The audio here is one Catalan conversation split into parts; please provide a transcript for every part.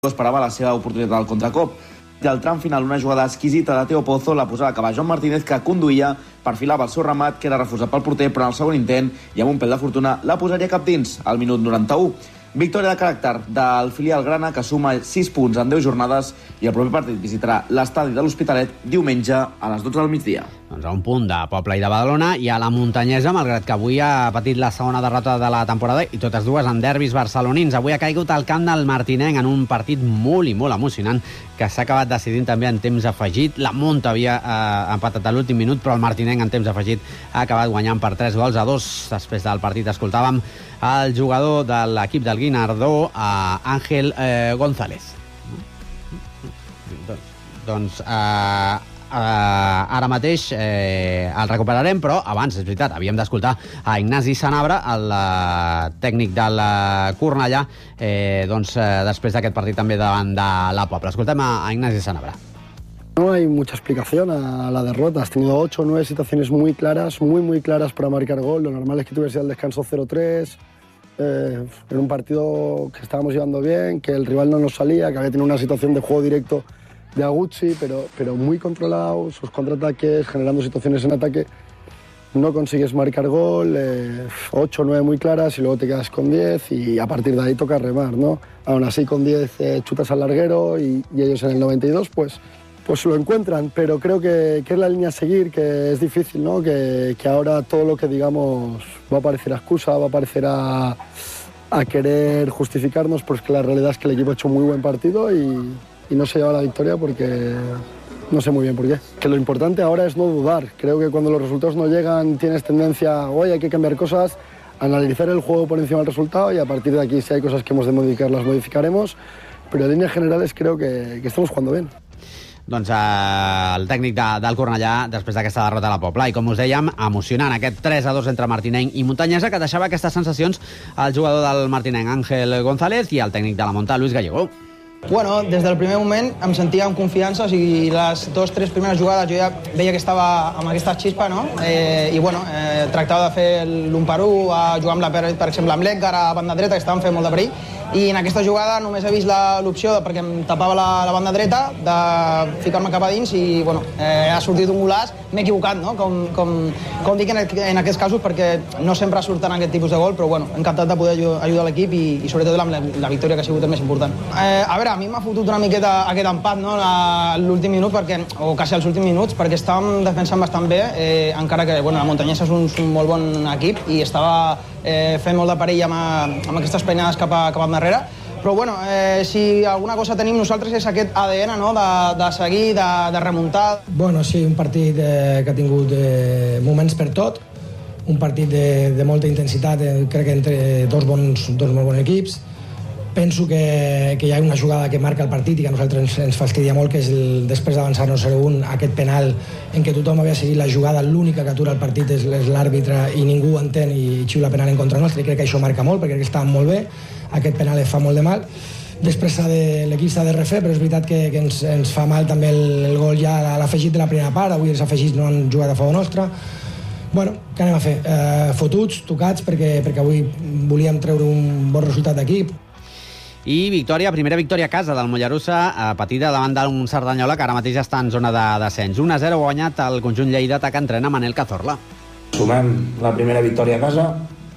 esperava la seva oportunitat al contracop. I al tram final, una jugada exquisita de Teo Pozo la posava a acabar Joan Martínez, que conduïa, perfilava el seu remat, que era refusat pel porter, però en el segon intent, i amb un pèl de fortuna, la posaria cap dins, al minut 91. Victòria de caràcter del filial grana, que suma 6 punts en 10 jornades, i el proper partit visitarà l'estadi de l'Hospitalet diumenge a les 12 del migdia. Doncs a un punt de Poble i de Badalona, i a la Muntanyesa, malgrat que avui ha patit la segona derrota de la temporada, i totes dues en derbis barcelonins. Avui ha caigut al camp del Martinenc en un partit molt i molt emocionant, que s'ha acabat decidint també en temps afegit. La Munt havia empatat a l'últim minut, però el Martinenc en temps afegit ha acabat guanyant per 3-2. Després del partit escoltàvem el jugador de l'equip del Guinardó, Ángel González. Doncs ara mateix el recuperarem, però abans, és veritat, havíem d'escoltar a Ignasi Sanabra, el tècnic del Cornellà, després d'aquest partit també davant de la Pobla. Escoltem a Ignasi Sanabra. No hay mucha explicación a la derrota. Has tenido 8 o 9 situaciones muy claras, muy claras para marcar gol. Lo normal es que tuviese al descanso 0-3. En un partido que estábamos llevando bien, que el rival no nos salía, que había tenido una situación de juego directo de Aguchi, pero muy controlado, sus contraataques, generando situaciones en ataque. No consigues marcar gol, 8 o 9 muy claras y luego te quedas con 10 y a partir de ahí toca remar, ¿no? Aún así con 10 chutas al larguero y ellos en el 92 pues lo encuentran, pero creo que es la línea a seguir, que es difícil, ¿no? Que ahora todo lo que digamos va a parecer excusa, va a parecer a querer justificarnos, pues que la realidad es que el equipo ha hecho un muy buen partido y no se lleva la victoria porque no sé muy bien por qué. Que lo importante ahora es no dudar. Creo que cuando los resultados no llegan tienes tendencia, hoy hay que cambiar cosas, analizar el juego por encima del resultado y a partir de aquí si hay cosas que hemos de modificar las modificaremos, pero en líneas generales creo que estamos jugando bien. Doncs el tècnic del Cornellà després d'aquesta derrota a la Pobla. I com us dèiem, emocionant aquest 3-2 entre Martinenc i Muntanyesa, que deixava aquestes sensacions al jugador del Martinenc, Ángel González, i el tècnic de la Monta, Luis Gallego. Bueno, des del primer moment em sentia amb confiança, o sigui, les 2-3 primeres jugades jo ja veia que estava amb aquesta xispa, no? Tractava de fer l'1 per 1, jugar amb per exemple amb l'Edgar a banda dreta, que estaven fent molt de perill, i en aquesta jugada només he vist l'opció, perquè em tapava la banda dreta, de ficar-me cap a dins i ha sortit un golaç. M'he equivocat, no? Com dic en aquests casos, perquè no sempre surten aquest tipus de gol, però encantat de poder ajudar l'equip i sobretot amb la victòria, que ha sigut el més important. A veure, a mi m'ha fotut una miqueta aquest empat, no? A l'últim minut, o quasi als últims minuts, perquè estàvem defensant bastant bé, encara que la Muntanyesa és un molt bon equip i estava fent molt de perill amb aquestes peinades cap endarrere. Però si alguna cosa tenim nosaltres és aquest ADN, no? De seguir, de remuntar. Sí, un partit que ha tingut moments per tot, un partit de molta intensitat, crec que entre dos molt bons equips. Penso que hi ha una jugada que marca el partit i que a nosaltres ens fastidia molt, que és després d'avançar-nos 0-1, aquest penal en què tothom havia seguit la jugada, l'única que atura el partit és l'àrbitre i ningú ho entén i xiula penal en contra nostra, i crec que això marca molt perquè crec que estàvem molt bé, aquest penal fa molt de mal. Després l'equip s'ha de refer, però és veritat que ens fa mal també el gol ja a l'afegit de la primera part, avui els afegits no han jugat a favor nostre. Què anem a fer? Fotuts, tocats, perquè avui volíem treure un bon resultat d'equip. I primera victòria a casa del Mollerussa, patida davant d'un Cerdanyola que ara mateix està en zona de descens. 1-0 guanyat el conjunt lleidatà, que entrena Manel Cazorla. Sumem la primera victòria a casa,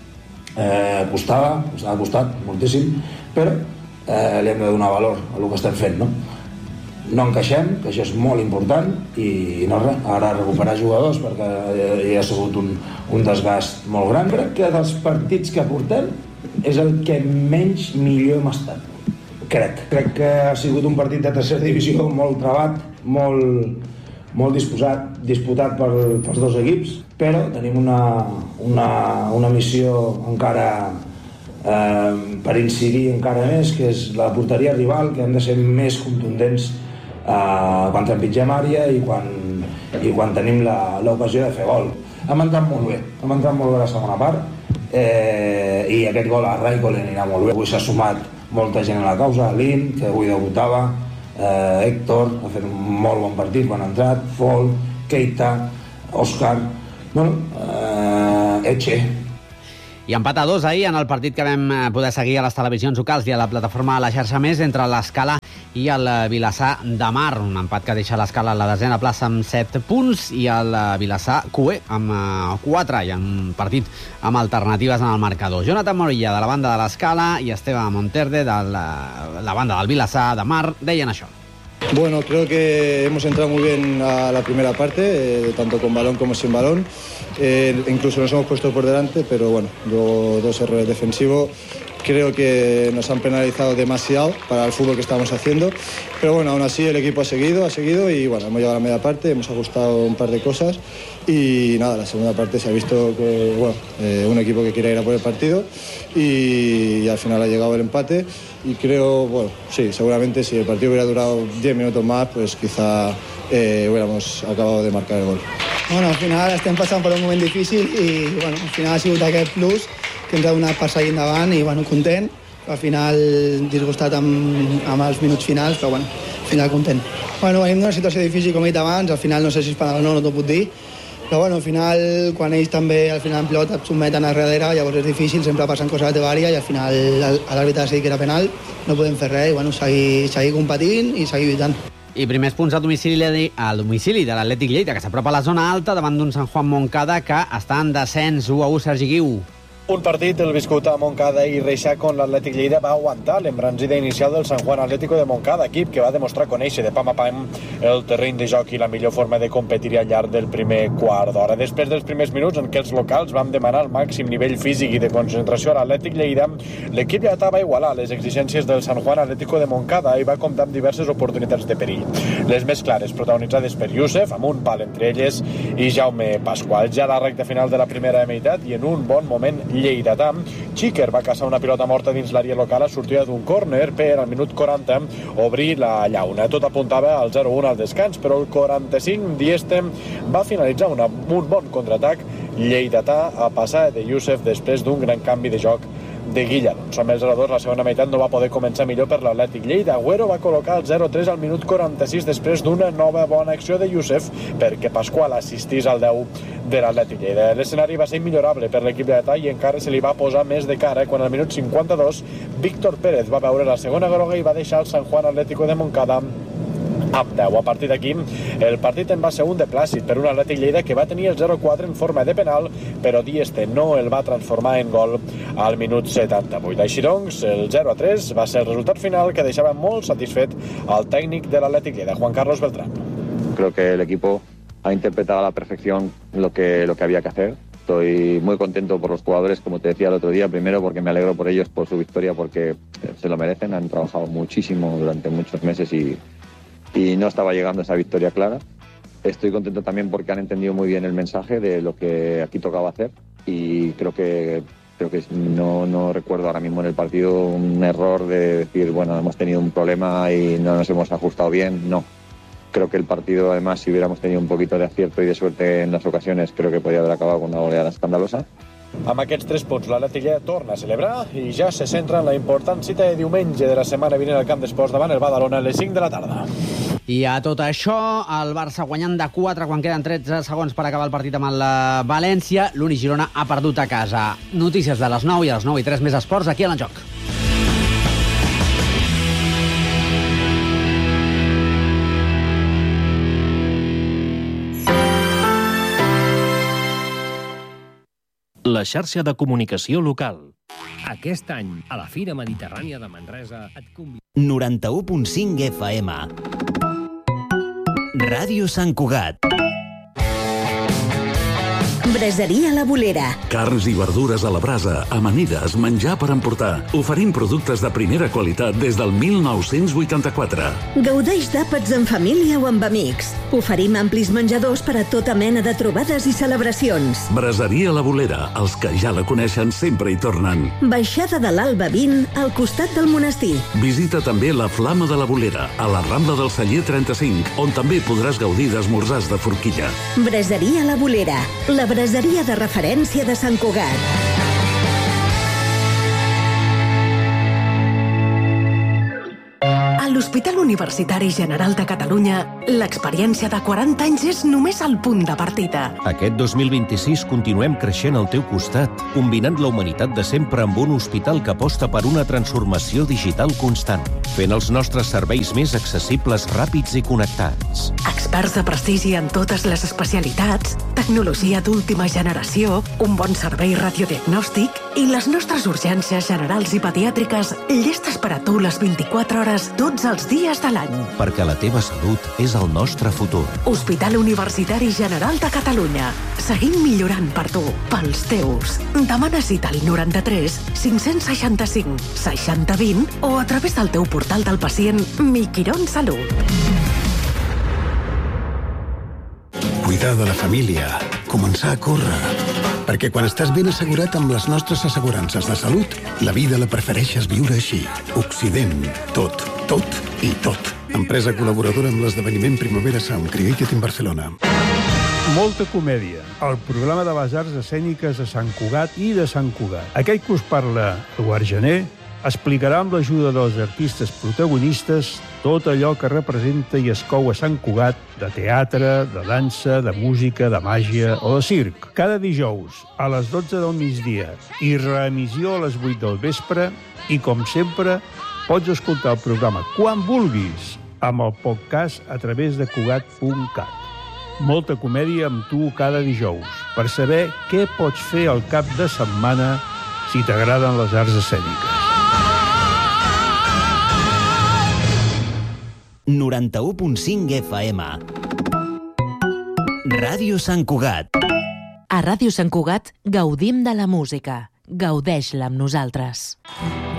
ha costat moltíssim, però li hem de donar valor a el que estem fent, no? No encaixem, que això és molt important, i no res, ara recuperar jugadors perquè hi ha sigut un desgast molt gran. Crec que dels partits que portem és el que menys millor hem estat. Crec que ha sigut un partit de tercera divisió molt trabat, molt disputat pels dos equips, però tenim una missió encara per incidir encara més, que és la porteria rival, que hem de ser més contundents quan trepitgem àrea i quan tenim l'ocasió de fer gol. Hem entrat molt bé la segona part, i aquest gol a Raiko li anirà molt bé. Avui s'ha sumat molta gent a la causa, Lin, que avui debutava, Héctor ha fet un molt bon partit quan ha entrat, Fol, Keita, Òscar, Eche. I empat a 2 ahir en el partit que vam poder seguir a les televisions locals i a la plataforma de la xarxa Més entre l'Escala i el Vilassar de Mar. Un empat que deixa l'Escala a la desena plaça amb 7 punts i el Vilassar cué amb 4 i en partit amb alternatives en el marcador. Jonathan Morilla de la banda de l'Escala i Esteban Monterde de la banda del Vilassar de Mar deien això. Bueno, creo que hemos entrado muy bien a la primera parte, tanto con balón como sin balón. Incluso nos hemos puesto por delante, pero bueno, luego 2 errores defensivos. Creo que nos han penalizado demasiado para el fútbol que estamos haciendo. Pero bueno, aún así el equipo ha seguido y bueno, hemos llegado a la media parte, hemos ajustado un par de cosas y nada, la segunda parte se ha visto que, bueno, un equipo que quería ir a por el partido y al final ha llegado el empate y creo, bueno, sí, seguramente si el partido hubiera durado 10 minutos más, pues quizá hubiéramos acabado de marcar el gol. Bueno, al final estem passant per un moment difícil i bueno, al final ha sigut aquest plus que ens ha donat per seguir endavant i bueno, content. Al final disgustat amb els minuts finals, però bueno, al final content. Bueno, venim d'una situació difícil, com he dit abans, al final no sé si és penal o no t'ho puc dir, però bueno, al final, quan ells també al final en pilota et sotmeten a darrere, llavors és difícil, sempre passen coses a la teva àrea i al final l'àrbitre ha decidit que era penal, no podem fer res i bueno, seguir competint i seguir lluitant. I primers punts al domicili de l'Atlètic Lleida, que s'apropa a la zona alta davant d'un Sant Juan Moncada que està en descens. 1-1, Sergi Guiu. Un partit, el viscut a Moncada i Reixac, on l'Atlètic Lleida va aguantar l'embranzida inicial del Sant Juan Atlético de Moncada, equip que va demostrar conèixer de pam a pam el terreny de joc i la millor forma de competir al llarg del primer quart d'hora. Després dels primers minuts en què els locals van demanar el màxim nivell físic i de concentració a l'Atlètic Lleida, l'equip ja estava a igualar les exigències del Sant Juan Atlético de Moncada i va comptar amb diverses oportunitats de perill. Les més clares, protagonitzades per Youssef, amb un pal entre elles, i Jaume Pasqual. Ja a la recta final de la primera meitat i en un bon moment lleidatà, Xiquer va caçar una pilota morta dins l'àrea local a sortida d'un córner per al minut 40 obrir la llauna. Tot apuntava al 0-1 al descans, però el 45 Dieste va finalitzar un bon contraatac lleidatà a passar de Youssef després d'un gran canvi de joc de Guilla. Som els 0-2, la segona meitat no va poder començar millor per l'Atlètic Lleida. Agüero va col·locar el 0-3 al minut 46 després d'una nova bona acció de Youssef perquè Pasqual assistís al 10 de l'Atlètic Lleida. L'escenari va ser immillorable per l'equip de detall i encara se li va posar més de cara quan al minut 52 Víctor Pérez va veure la segona groga i va deixar el Sant Juan Atlético de Moncada amb 10. A partir d'aquí, el partit en va ser un de plàcid per un Atlètic Lleida que va tenir el 0-4 en forma de penal, però Dieste no el va transformar en gol al minut 78. Així doncs, el 0-3 va ser el resultat final que deixava molt satisfet al tècnic de l'Atlètic Lleida, Juan Carlos Beltrán. Creo que el equipo ha interpretado a la perfección lo que había que hacer. Estoy muy contento por los jugadores, como te decía el otro día, primero porque me alegro por ellos, por su victoria, porque se lo merecen, han trabajado muchísimo durante muchos meses y no estaba llegando esa victoria clara. Estoy contento también porque han entendido muy bien el mensaje de lo que aquí tocaba hacer y creo que no recuerdo ahora mismo en el partido un error de decir, bueno, hemos tenido un problema y no nos hemos ajustado bien. No. Creo que el partido, además, si hubiéramos tenido un poquito de acierto y de suerte en las ocasiones, creo que podía haber acabado con una goleada escandalosa. Amb aquests 3 punts, l'Atlètic Lleida torna a celebrar i ja se centra en la important cita de diumenge de la setmana vinent al camp d'esports davant el Badalona a les 5 de la tarda. I a tot això, el Barça guanyant de 4 quan queden 13 segons per acabar el partit amb el València. L'Uni Girona ha perdut a casa. Notícies de les 9 i a les 9:03 més esports aquí a l'Enjoc. La xarxa de comunicació local. Aquest any, a la Fira Mediterrània de Manresa, et convidem... 91.5 FM. Ràdio Sant Cugat. Braseria La Bolera. Carns i verdures a la brasa, amanides, menjar per emportar. Oferim productes de primera qualitat des del 1984. Gaudeix d'àpats en família o amb amics. Oferim amplis menjadors per a tota mena de trobades i celebracions. Braseria La Bolera. Els que ja la coneixen sempre hi tornen. Baixada de l'Alba 20, al costat del monestir. Visita també la Flama de la Bolera, a la Rambla del Celler 35, on també podràs gaudir d'esmorzars de forquilla. Braseria La Bolera. La braseria de referència de Sant Cugat. A l'Hospital Universitari General de Catalunya L'experiència de 40 anys és només el punt de partida. Aquest 2026 continuem creixent al teu costat, combinant la humanitat de sempre amb un hospital que aposta per una transformació digital constant, fent els nostres serveis més accessibles, ràpids i connectats. Experts de prestigi en totes les especialitats, tecnologia d'última generació, un bon servei radiodiagnòstic i les nostres urgències generals i pediàtriques llestes per a tu les 24 hores tots els dies de l'any. Perquè la teva salut és el nostre futur. Hospital Universitari General de Catalunya. Seguim millorant per tu, pels teus. Demana cita al 93 565 6020 o a través del teu portal del pacient Mi Quirón Salut. Cuidar de la família, començar a córrer. Perquè quan estàs ben assegurat amb les nostres assegurances de salut, la vida la prefereixes viure així. Occident. Tot, tot i tot. Empresa col·laboradora amb l'esdeveniment Primavera Sound, Created in Barcelona. Molta comèdia, el programa de les arts escèniques de Sant Cugat i de Sant Cugat. Aquell que us parla, Eduard Gené, explicarà amb l'ajuda dels artistes protagonistes tot allò que representa i es cou a Sant Cugat de teatre, de dansa, de música, de màgia o de circ. Cada dijous a les 12 del migdia i reemissió a les 8 del vespre i, com sempre, pots escoltar el programa quan vulguis amb el podcast a través de Cugat.cat. Molta comèdia amb tu cada dijous per saber què pots fer al cap de setmana si t'agraden les arts escèniques. 91.5 FM. Ràdio Sant Cugat. A Ràdio Sant Cugat gaudim de la música. Gaudeix-la amb nosaltres.